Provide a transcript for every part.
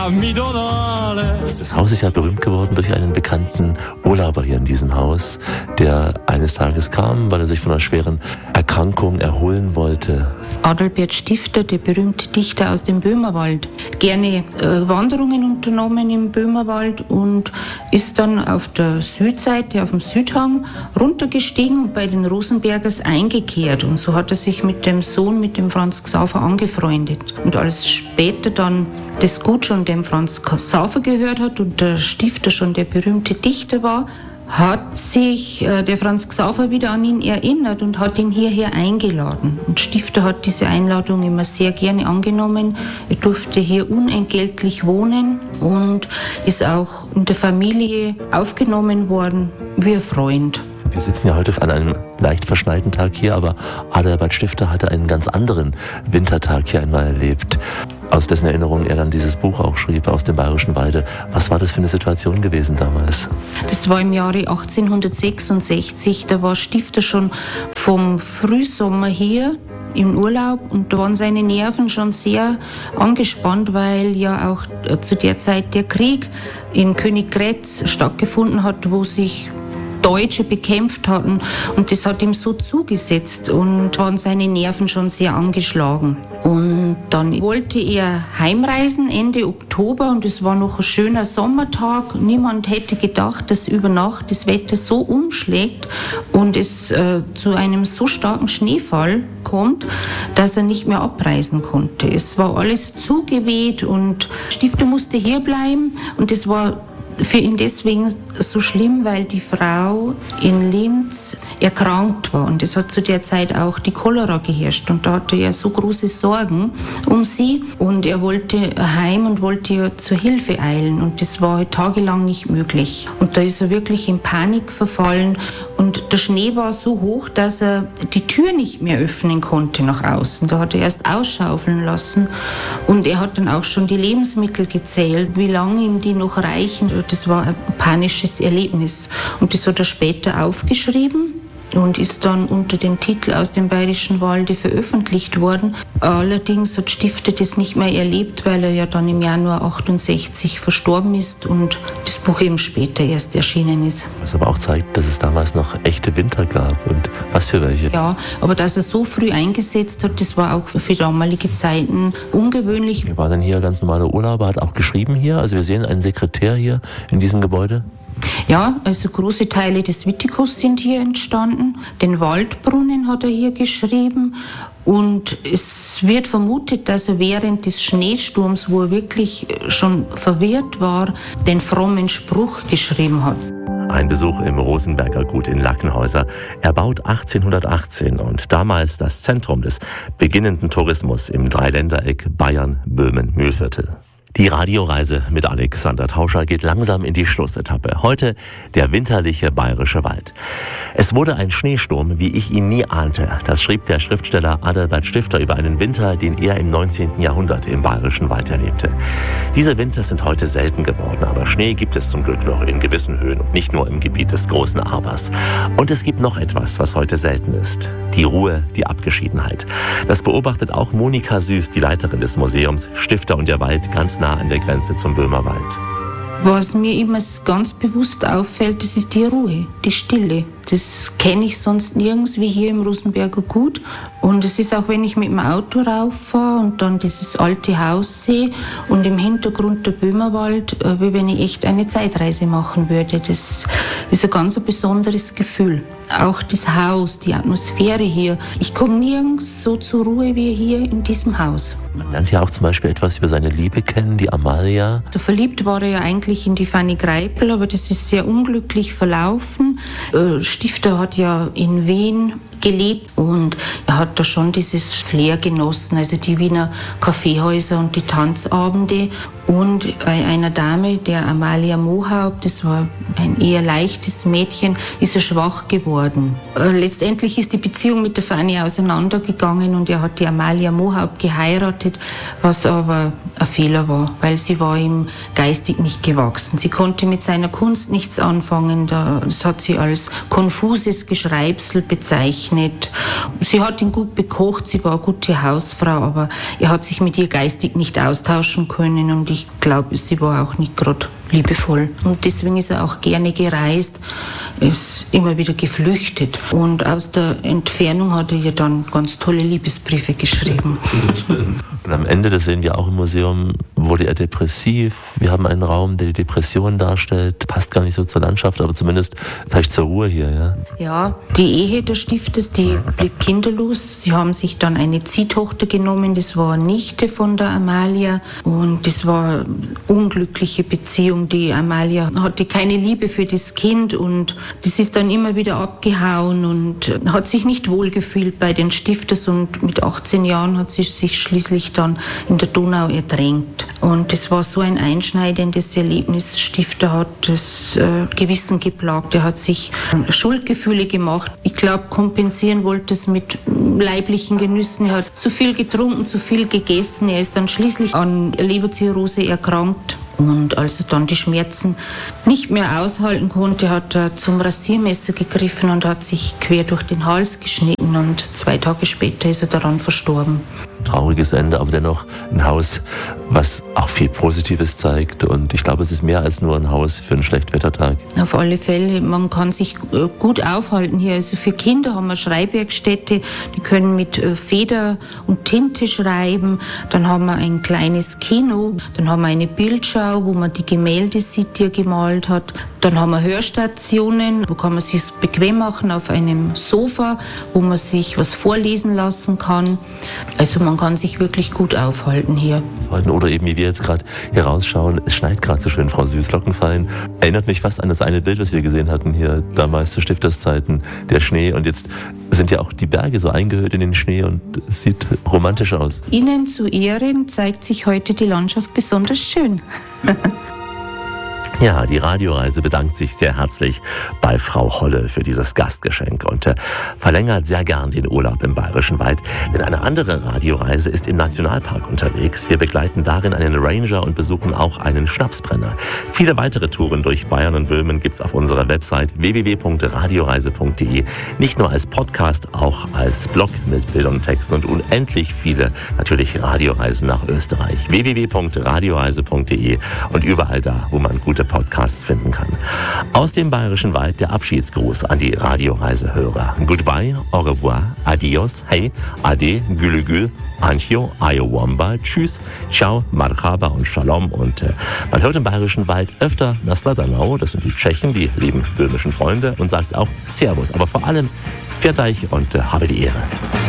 Das Haus ist ja berühmt geworden durch einen bekannten Urlauber hier in diesem Haus, der eines Tages kam, weil er sich von einer schweren Erkrankung erholen wollte. Adalbert Stifter, der berühmte Dichter aus dem Böhmerwald, gerne Wanderungen unternommen im Böhmerwald und ist dann auf der Südseite, auf dem Südhang, runtergestiegen und bei den Rosenbergers eingekehrt. Und so hat er sich mit dem Sohn, mit dem Franz Xaver, angefreundet. Und als später dann das Gut schon dem Franz Xaver gehört hat und der Stifter schon der berühmte Dichter war, hat sich der Franz Xaver wieder an ihn erinnert und hat ihn hierher eingeladen. Und Stifter hat diese Einladung immer sehr gerne angenommen. Er durfte hier unentgeltlich wohnen und ist auch in der Familie aufgenommen worden wie ein Freund. Wir sitzen ja heute an einem leicht verschneiten Tag hier, aber Adalbert Stifter hatte einen ganz anderen Wintertag hier einmal erlebt, aus dessen Erinnerung er dann dieses Buch auch schrieb, aus dem Bayerischen Walde. Was war das für eine Situation gewesen damals? Das war im Jahre 1866, da war Stifter schon vom Frühsommer hier im Urlaub und da waren seine Nerven schon sehr angespannt, weil ja auch zu der Zeit der Krieg in Königgrätz stattgefunden hat, wo sich Deutsche bekämpft hatten und das hat ihm so zugesetzt und waren seine Nerven schon sehr angeschlagen. Und dann wollte er heimreisen Ende Oktober und es war noch ein schöner Sommertag. Niemand hätte gedacht, dass über Nacht das Wetter so umschlägt und es zu einem so starken Schneefall kommt, dass er nicht mehr abreisen konnte. Es war alles zugeweht und Stifter musste hierbleiben und es war für ihn deswegen so schlimm, weil die Frau in Linz erkrankt war und es hat zu der Zeit auch die Cholera geherrscht und da hatte er so große Sorgen um sie und er wollte heim und wollte ihr zur Hilfe eilen und das war halt tagelang nicht möglich und da ist er wirklich in Panik verfallen und der Schnee war so hoch, dass er die Tür nicht mehr öffnen konnte nach außen. Da hat er erst ausschaufeln lassen und er hat dann auch schon die Lebensmittel gezählt, wie lange ihm die noch reichen. Das war ein panisches Erlebnis. Und das hat er später aufgeschrieben und ist dann unter dem Titel Aus dem Bayerischen Walde veröffentlicht worden. Allerdings hat Stifter das nicht mehr erlebt, weil er ja dann im Januar 68 verstorben ist und das Buch eben später erst erschienen ist. Was aber auch zeigt, dass es damals noch echte Winter gab und was für welche. Ja, aber dass er so früh eingesetzt hat, das war auch für damalige Zeiten ungewöhnlich. Er war dann hier ganz normaler Urlauber, hat auch geschrieben hier. Also wir sehen einen Sekretär hier in diesem Gebäude. Ja, also große Teile des Wittikus sind hier entstanden. Den Waldbrunnen hat er hier geschrieben. Und es wird vermutet, dass er während des Schneesturms, wo er wirklich schon verwirrt war, den frommen Spruch geschrieben hat. Ein Besuch im Rosenberger Gut in Lackenhäuser, erbaut 1818 und damals das Zentrum des beginnenden Tourismus im Dreiländereck Bayern-Böhmen-Mühlviertel. Die Radioreise mit Alexander Tauscher geht langsam in die Schlussetappe. Heute der winterliche Bayerische Wald. Es wurde ein Schneesturm, wie ich ihn nie ahnte. Das schrieb der Schriftsteller Adalbert Stifter über einen Winter, den er im 19. Jahrhundert im Bayerischen Wald erlebte. Diese Winter sind heute selten geworden, aber Schnee gibt es zum Glück noch in gewissen Höhen und nicht nur im Gebiet des großen Abers. Und es gibt noch etwas, was heute selten ist. Die Ruhe, die Abgeschiedenheit. Das beobachtet auch Monika Süß, die Leiterin des Museums Stifter und der Wald, ganz nah an der Grenze zum Böhmerwald. Was mir immer ganz bewusst auffällt, das ist die Ruhe, die Stille. Das kenne ich sonst nirgends wie hier im Rosenberger Gut. Und es ist auch, wenn ich mit dem Auto rauffahre und dann dieses alte Haus sehe und im Hintergrund der Böhmerwald, wie wenn ich echt eine Zeitreise machen würde. Das ist ein ganz besonderes Gefühl. Auch das Haus, die Atmosphäre hier. Ich komme nirgends so zur Ruhe wie hier in diesem Haus. Man lernt ja auch zum Beispiel etwas über seine Liebe kennen, die Amalia. So verliebt war er ja eigentlich in die Fanny Greipel, aber das ist sehr unglücklich verlaufen. Stifter hat ja in Wien gelebt und er hat da schon dieses Flair genossen, also die Wiener Kaffeehäuser und die Tanzabende. Und bei einer Dame, der Amalia Mohaupt, das war ein eher leichtes Mädchen, ist er schwach geworden. Letztendlich ist die Beziehung mit der Fanny auseinandergegangen und er hat die Amalia Mohaupt geheiratet, was aber ein Fehler war, weil sie war ihm geistig nicht gewachsen. Sie konnte mit seiner Kunst nichts anfangen, das hat sie als konfuses Geschreibsel bezeichnet. wirklich nicht. Sie hat ihn gut bekocht, sie war eine gute Hausfrau, aber er hat sich mit ihr geistig nicht austauschen können und ich glaube, sie war auch nicht gerade liebevoll. Und deswegen ist er auch gerne gereist, ist immer wieder geflüchtet. Und aus der Entfernung hat er ihr dann ganz tolle Liebesbriefe geschrieben. Und am Ende, das sehen wir auch im Museum, wurde er depressiv. Wir haben einen Raum, der die Depression darstellt. Passt gar nicht so zur Landschaft, aber zumindest vielleicht zur Ruhe hier. Ja, ja, die Ehe des Stifters, die blieb kinderlos. Sie haben sich dann eine Ziehtochter genommen, das war eine Nichte von der Amalia. Und das war eine unglückliche Beziehung. Die Amalia hatte keine Liebe für das Kind und das ist dann immer wieder abgehauen und hat sich nicht wohlgefühlt bei den Stifters und mit 18 Jahren hat sie sich schließlich dann in der Donau ertränkt. Und das war so ein einschneidendes Erlebnis. Stifter hat das Gewissen geplagt, er hat sich Schuldgefühle gemacht. Ich glaube, kompensieren wollte es mit leiblichen Genüssen. Er hat zu viel getrunken, zu viel gegessen. Er ist dann schließlich an Leberzirrhose erkrankt. Und als er dann die Schmerzen nicht mehr aushalten konnte, hat er zum Rasiermesser gegriffen und hat sich quer durch den Hals geschnitten. Und 2 Tage später ist er daran verstorben. Trauriges Ende, aber dennoch ein Haus, was auch viel Positives zeigt. Und ich glaube, es ist mehr als nur ein Haus für einen Schlechtwettertag. Auf alle Fälle, man kann sich gut aufhalten hier. Also für Kinder haben wir Schreibwerkstätte, die können mit Feder und Tinte schreiben. Dann haben wir ein kleines Kino, dann haben wir eine Bildschau, wo man die Gemälde sieht, die er gemalt hat. Dann haben wir Hörstationen, wo kann man sich bequem machen auf einem Sofa, wo man sich was vorlesen lassen kann. Also man kann sich wirklich gut aufhalten hier. Oder eben, wie wir jetzt gerade hier rausschauen, es schneit gerade so schön, Frau Süß, Locken fallen. Erinnert mich fast an das eine Bild, was wir gesehen hatten hier damals zu Stifterszeiten, der Schnee. Und jetzt sind ja auch die Berge so eingehüllt in den Schnee und es sieht romantisch aus. Ihnen zu Ehren zeigt sich heute die Landschaft besonders schön. Ja, die Radioreise bedankt sich sehr herzlich bei Frau Holle für dieses Gastgeschenk und verlängert sehr gern den Urlaub im Bayerischen Wald. Denn eine andere Radioreise ist im Nationalpark unterwegs. Wir begleiten darin einen Ranger und besuchen auch einen Schnapsbrenner. Viele weitere Touren durch Bayern und Böhmen gibt's auf unserer Website www.radioreise.de. Nicht nur als Podcast, auch als Blog mit Bildern und Texten und unendlich viele natürlich Radioreisen nach Österreich. www.radioreise.de und überall da, wo man gute Podcasts finden kann. Aus dem Bayerischen Wald der Abschiedsgruß an die Radioreisehörer. Goodbye, au revoir, adios, hey, ade, gülü gül, anchio, ayowamba, tschüss, ciao, marhaba und shalom. Und man hört im Bayerischen Wald öfter Nasladanow, das sind die Tschechen, die lieben böhmischen Freunde, und sagt auch Servus, aber vor allem Pfiat euch und habe die Ehre.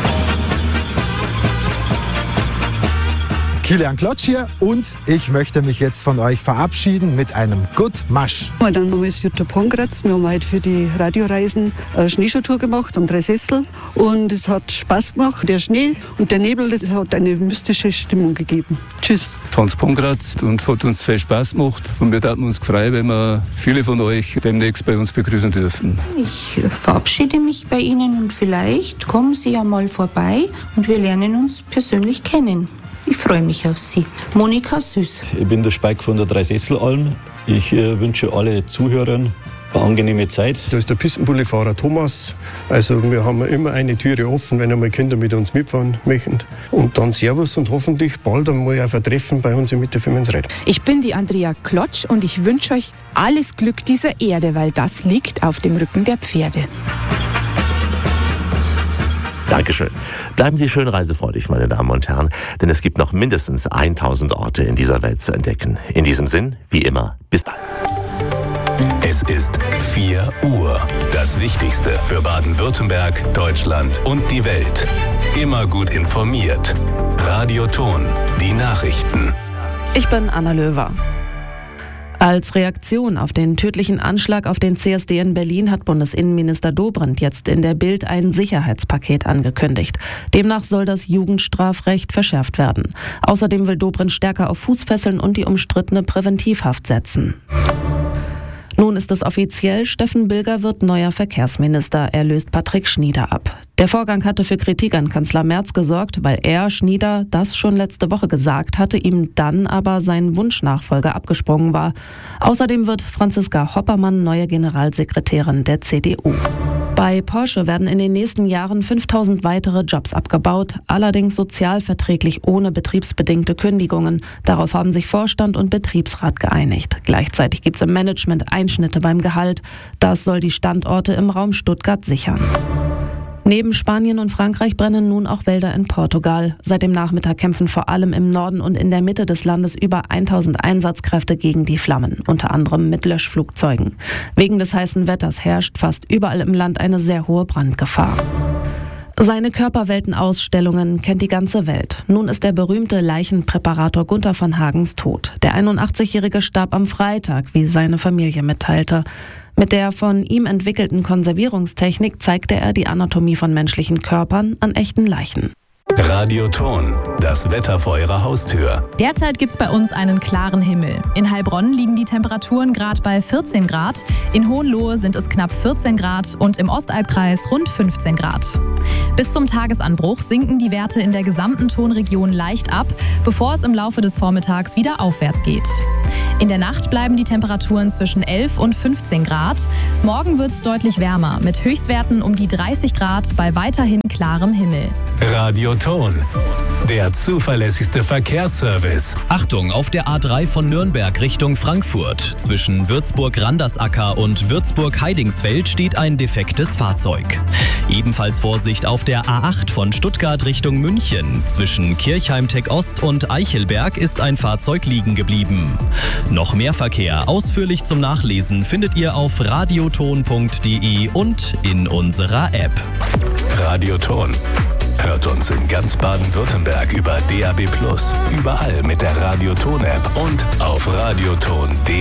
Kilian Klotsch hier und ich möchte mich jetzt von euch verabschieden mit einem Good Masch. Mein Name ist Jutta Pongratz. Wir haben heute für die Radioreisen eine Schneeschuhtour gemacht am Dreisessel und es hat Spaß gemacht. Der Schnee und der Nebel, das hat eine mystische Stimmung gegeben. Tschüss. Hans Pongratz und hat uns viel Spaß gemacht und wir würden uns freuen, wenn wir viele von euch demnächst bei uns begrüßen dürfen. Ich verabschiede mich bei Ihnen und vielleicht kommen Sie ja mal vorbei und wir lernen uns persönlich kennen. Ich freue mich auf Sie. Monika Süß. Ich bin der Speik von der Dreisesselalm. Ich wünsche alle Zuhörern eine angenehme Zeit. Da ist der Pistenbullifahrer Thomas. Also wir haben immer eine Türe offen, wenn einmal Kinder mit uns mitfahren möchten. Und dann Servus und hoffentlich bald einmal auf ein Treffen bei uns im Mitte 5. Ich bin die Andrea Klotsch und ich wünsche euch alles Glück dieser Erde, weil das liegt auf dem Rücken der Pferde. Dankeschön. Bleiben Sie schön reisefreudig, meine Damen und Herren, denn es gibt noch mindestens 1000 Orte in dieser Welt zu entdecken. In diesem Sinn, wie immer, bis bald. Es ist 4 Uhr. Das Wichtigste für Baden-Württemberg, Deutschland und die Welt. Immer gut informiert. Radio Thon, die Nachrichten. Ich bin Anna Löwer. Als Reaktion auf den tödlichen Anschlag auf den CSD in Berlin hat Bundesinnenminister Dobrindt jetzt in der Bild ein Sicherheitspaket angekündigt. Demnach soll das Jugendstrafrecht verschärft werden. Außerdem will Dobrindt stärker auf Fußfesseln und die umstrittene Präventivhaft setzen. Nun ist es offiziell, Steffen Bilger wird neuer Verkehrsminister. Er löst Patrick Schnieder ab. Der Vorgang hatte für Kritik an Kanzler Merz gesorgt, weil er, Schnieder, das schon letzte Woche gesagt hatte, ihm dann aber sein Wunschnachfolger abgesprungen war. Außerdem wird Franziska Hoppermann neue Generalsekretärin der CDU. Bei Porsche werden in den nächsten Jahren 5000 weitere Jobs abgebaut, allerdings sozialverträglich ohne betriebsbedingte Kündigungen. Darauf haben sich Vorstand und Betriebsrat geeinigt. Gleichzeitig gibt es im Management Einschnitte beim Gehalt. Das soll die Standorte im Raum Stuttgart sichern. Neben Spanien und Frankreich brennen nun auch Wälder in Portugal. Seit dem Nachmittag kämpfen vor allem im Norden und in der Mitte des Landes über 1000 Einsatzkräfte gegen die Flammen, unter anderem mit Löschflugzeugen. Wegen des heißen Wetters herrscht fast überall im Land eine sehr hohe Brandgefahr. Seine Körperweltenausstellungen kennt die ganze Welt. Nun ist der berühmte Leichenpräparator Gunther von Hagens tot. Der 81-Jährige starb am Freitag, wie seine Familie mitteilte. Mit der von ihm entwickelten Konservierungstechnik zeigte er die Anatomie von menschlichen Körpern an echten Leichen. Radioton, das Wetter vor Ihrer Haustür. Derzeit gibt es bei uns einen klaren Himmel. In Heilbronn liegen die Temperaturen gerade bei 14 Grad, in Hohenlohe sind es knapp 14 Grad und im Ostalbkreis rund 15 Grad. Bis zum Tagesanbruch sinken die Werte in der gesamten Tonregion leicht ab, bevor es im Laufe des Vormittags wieder aufwärts geht. In der Nacht bleiben die Temperaturen zwischen 11 und 15 Grad. Morgen wird es deutlich wärmer, mit Höchstwerten um die 30 Grad bei weiterhin klarem Himmel. Radioton, der zuverlässigste Verkehrsservice. Achtung, auf der A3 von Nürnberg Richtung Frankfurt. Zwischen Würzburg-Randersacker und Würzburg-Heidingsfeld steht ein defektes Fahrzeug. Ebenfalls Vorsicht auf der A8 von Stuttgart Richtung München. Zwischen Kirchheim-Tech Ost und Eichelberg ist ein Fahrzeug liegen geblieben. Noch mehr Verkehr ausführlich zum Nachlesen findet ihr auf radioton.de und in unserer App. Radioton. Hört uns in ganz Baden-Württemberg über DAB+, überall mit der Radioton-App und auf radioton.de.